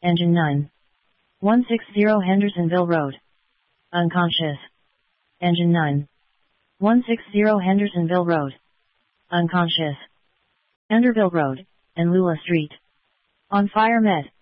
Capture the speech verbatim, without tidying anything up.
Engine nine. one sixty Hendersonville Road. Unconscious. Engine nine. one sixty Hendersonville Road. Unconscious. Enderville Road, and Lula Street. On fire med.